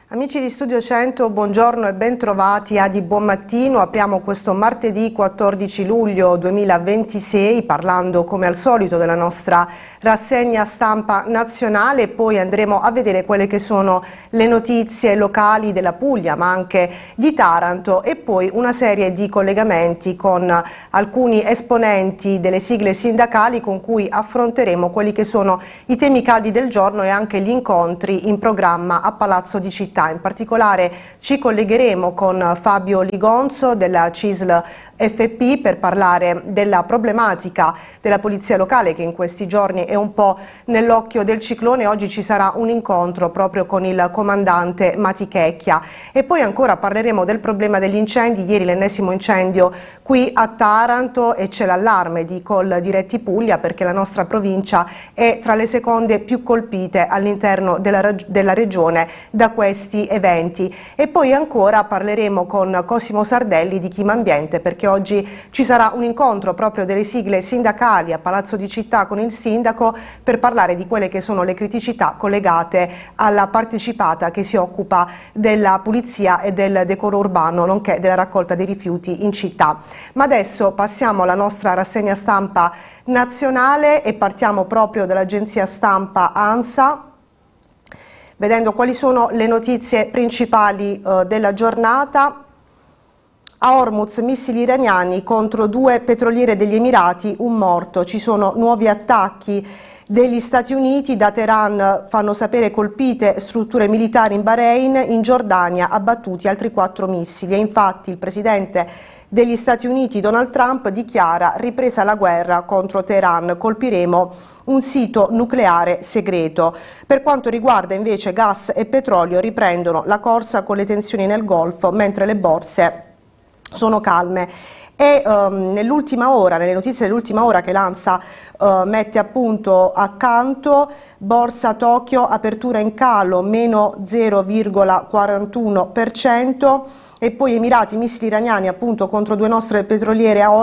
Amici di Studio 100, buongiorno e ben trovati a Di Buon Mattino. Apriamo questo martedì 14 luglio 2026 parlando come al solito della nostra rassegna stampa nazionale e poi andremo a vedere quelle che sono le notizie locali della Puglia ma anche di Taranto e poi una serie di collegamenti con alcuni esponenti delle sigle sindacali con cui affronteremo quelli che sono i temi caldi del giorno e anche gli incontri in programma a Palazzo di Città. In particolare ci collegheremo con Fabio Ligonzo della CISL FP per parlare della problematica della polizia locale che in questi giorni è un po' nell'occhio del ciclone. Oggi ci sarà un incontro proprio con il comandante Matichecchia e poi ancora parleremo del problema degli incendi. Ieri l'ennesimo incendio qui a Taranto e c'è l'allarme di Coldiretti Puglia perché la nostra provincia è tra le seconde più colpite all'interno della regione da questi eventi. E poi ancora parleremo con Cosimo Sardelli di Chimambiente perché oggi ci sarà un incontro proprio delle sigle sindacali a Palazzo di Città con il sindaco per parlare di quelle che sono le criticità collegate alla partecipata che si occupa della pulizia e del decoro urbano nonché della raccolta dei rifiuti in città. Ma adesso passiamo alla nostra rassegna stampa nazionale e partiamo proprio dall'agenzia stampa ANSA, vedendo quali sono le notizie principali della giornata. A Hormuz missili iraniani contro 2 petroliere degli Emirati, un morto. Ci sono nuovi attacchi degli Stati Uniti, da Teheran fanno sapere colpite strutture militari in Bahrain, in Giordania abbattuti altri 4 missili e infatti il presidente degli Stati Uniti Donald Trump dichiara ripresa la guerra contro Teheran, colpiremo un sito nucleare segreto. Per quanto riguarda invece gas e petrolio riprendono la corsa con le tensioni nel Golfo mentre le borse sono calme. E nell'ultima ora, nelle notizie dell'ultima ora che l'ANSA mette appunto accanto, Borsa Tokyo, apertura in calo, meno 0,41%, e poi Emirati, missili iraniani appunto contro 2 nostre petroliere a